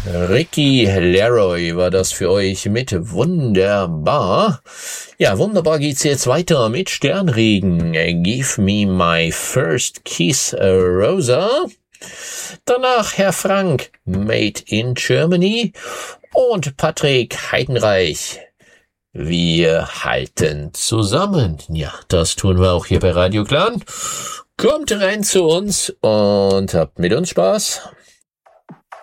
Ricky Leroy war das für euch mit Wunderbar. Ja, wunderbar geht's jetzt weiter mit Sternregen. Give me my first kiss, Rosa. Danach Herr Frank, Made in Germany. Und Patrick Heidenreich. Wir halten zusammen. Ja, das tun wir auch hier bei Radio Clan. Kommt rein zu uns und habt mit uns Spaß.